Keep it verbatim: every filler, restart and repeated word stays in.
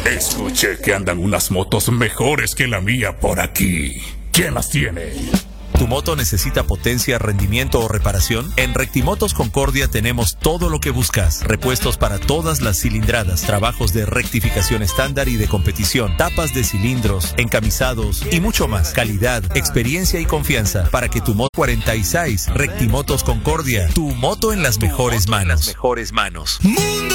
Escuché que andan unas motos mejores que la mía por aquí. ¿Quién las tiene? ¿Tu moto necesita potencia, rendimiento o reparación? En Rectimotos Concordia tenemos todo lo que buscas. Repuestos para todas las cilindradas, trabajos de rectificación estándar y de competición, tapas de cilindros, encamisados y mucho más. Calidad, experiencia y confianza para que tu moto cuarenta y seis Rectimotos Concordia, tu moto en las mejores manos. Mejores manos. Mundo